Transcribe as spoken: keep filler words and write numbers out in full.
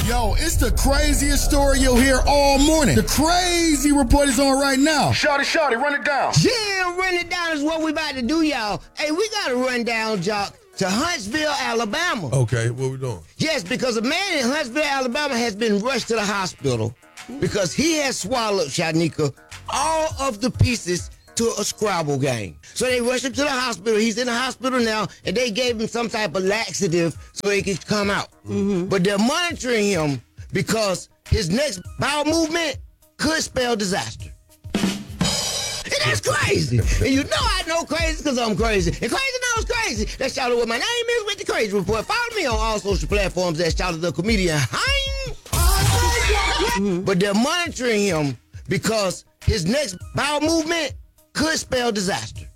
Yo, it's the craziest story you'll hear all morning. The crazy report is on right now. Shawty, shawty, run it down. Yeah, run it down is what we about to do, y'all. Hey, we got to run down, Jock, to Huntsville, Alabama. Okay, what we doing? Yes, because a man in Huntsville, Alabama has been rushed to the hospital because he has swallowed, Shanika, all of the pieces to a Scrabble game. So they rushed him to the hospital. He's in the hospital now, and they gave him some type of laxative so he could come out. Mm-hmm. But they're monitoring him because his next bowel movement could spell disaster. And that's crazy. And you know I know crazy because I'm crazy. And crazy knows crazy. That's Shout Out what my name is with the Crazy Report. Follow me on all social platforms at Shout Out the Comedian. Mm-hmm. But they're monitoring him because his next bowel movement could spell disaster.